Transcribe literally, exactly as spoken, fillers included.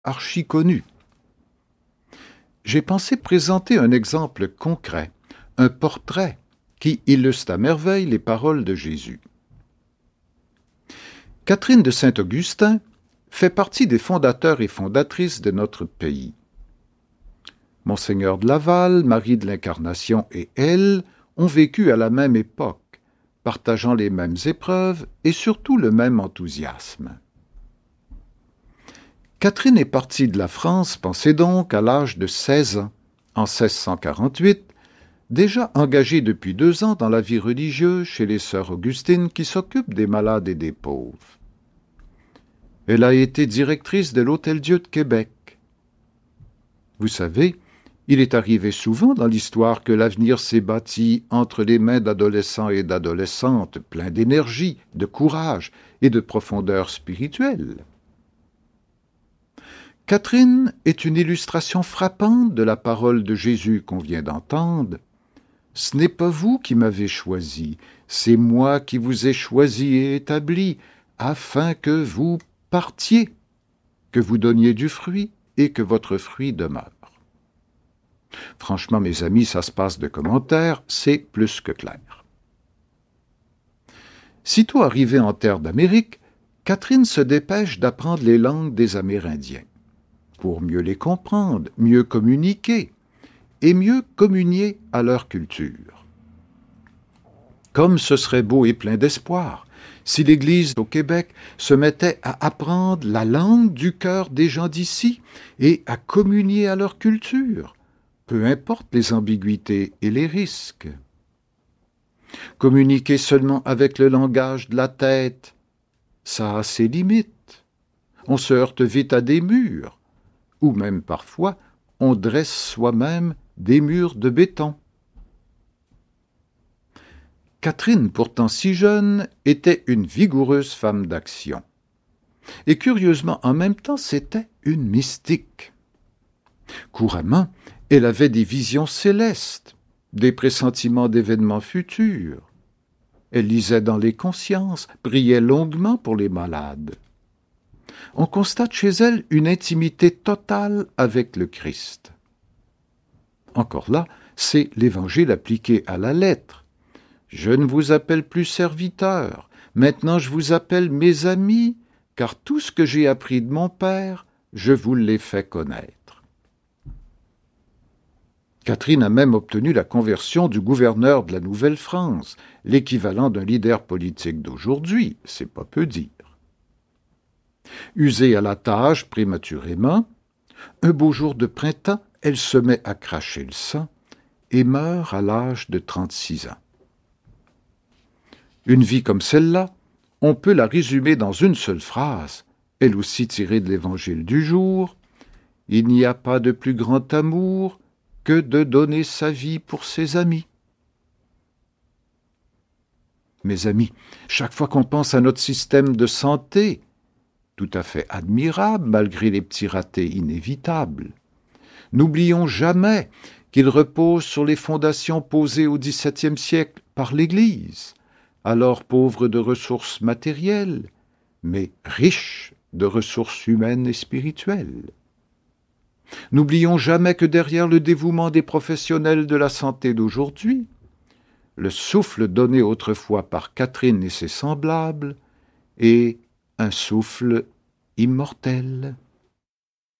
archi connu. J'ai pensé présenter un exemple concret, un portrait qui illustre à merveille les paroles de Jésus. Catherine de Saint-Augustin fait partie des fondateurs et fondatrices de notre pays. Monseigneur de Laval, Marie de l'Incarnation et elle ont vécu à la même époque, partageant les mêmes épreuves et surtout le même enthousiasme. Catherine est partie de la France, pensez donc, à l'âge de seize ans, en seize cent quarante-huit, déjà engagée depuis deux ans dans la vie religieuse chez les sœurs Augustines qui s'occupent des malades et des pauvres. Elle a été directrice de l'Hôtel-Dieu de Québec. Vous savez, il est arrivé souvent dans l'histoire que l'avenir s'est bâti entre les mains d'adolescents et d'adolescentes pleins d'énergie, de courage et de profondeur spirituelle. Catherine est une illustration frappante de la parole de Jésus qu'on vient d'entendre. « Ce n'est pas vous qui m'avez choisi, c'est moi qui vous ai choisi et établi, afin que vous partiez, que vous donniez du fruit et que votre fruit demeure. » Franchement, mes amis, ça se passe de commentaires, c'est plus que clair. Sitôt arrivée en terre d'Amérique, Catherine se dépêche d'apprendre les langues des Amérindiens, pour mieux les comprendre, mieux communiquer, et mieux communier à leur culture. Comme ce serait beau et plein d'espoir si l'Église au Québec se mettait à apprendre la langue du cœur des gens d'ici et à communier à leur culture, peu importe les ambiguïtés et les risques. Communiquer seulement avec le langage de la tête, ça a ses limites. On se heurte vite à des murs, ou même parfois on dresse soi-même des murs de béton. Catherine, pourtant si jeune, était une vigoureuse femme d'action. Et curieusement, en même temps, c'était une mystique. Couramment, elle avait des visions célestes, des pressentiments d'événements futurs. Elle lisait dans les consciences, priait longuement pour les malades. On constate chez elle une intimité totale avec le Christ. Encore là, c'est l'Évangile appliqué à la lettre. « Je ne vous appelle plus serviteur, maintenant je vous appelle mes amis, car tout ce que j'ai appris de mon Père, je vous l'ai fait connaître. » Catherine a même obtenu la conversion du gouverneur de la Nouvelle-France, l'équivalent d'un leader politique d'aujourd'hui, c'est pas peu dire. Usée à la tâche prématurément, un beau jour de printemps, elle se met à cracher le sang et meurt à l'âge de trente-six ans. Une vie comme celle-là, on peut la résumer dans une seule phrase, elle aussi tirée de l'Évangile du jour. « Il n'y a pas de plus grand amour que de donner sa vie pour ses amis. » Mes amis, chaque fois qu'on pense à notre système de santé, tout à fait admirable malgré les petits ratés inévitables, n'oublions jamais qu'il repose sur les fondations posées au dix-septième siècle par l'Église, alors pauvre de ressources matérielles, mais riche de ressources humaines et spirituelles. N'oublions jamais que derrière le dévouement des professionnels de la santé d'aujourd'hui, le souffle donné autrefois par Catherine et ses semblables est un souffle immortel.